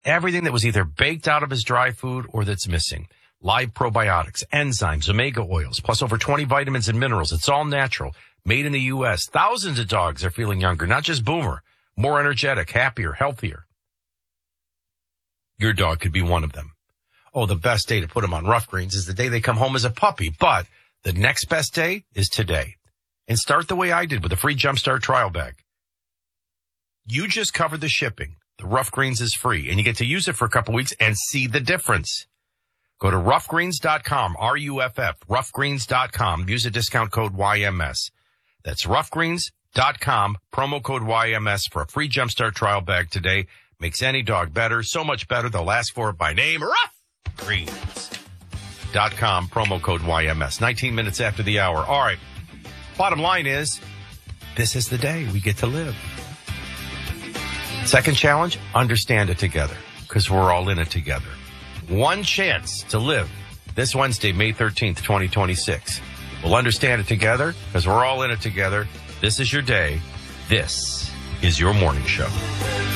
everything that was either baked out of his dry food or that's missing. Live probiotics, enzymes, omega oils, plus over 20 vitamins and minerals. It's all natural, made in the U.S. Thousands of dogs are feeling younger, not just Boomer, more energetic, happier, healthier. Your dog could be one of them. Oh, the best day to put them on Rough Greens is the day they come home as a puppy, but the next best day is today. And start the way I did with a free Jumpstart trial bag. You just covered the shipping. The Rough Greens is free, and you get to use it for a couple weeks and see the difference. Go to roughgreens.com, R-U-F-F, roughgreens.com. Use a discount code YMS. That's roughgreens.com, promo code YMS for a free Jumpstart trial bag today. Makes any dog better, so much better, they'll ask for it by name. Roughgreens.com, promo code YMS. 19 minutes after the hour. All right. Bottom line is, this is the day we get to live. Second challenge, understand it together, because we're all in it together. One chance to live this Wednesday, May 13th, 2026. We'll understand it together, because we're all in it together. This is your day. This is your morning show.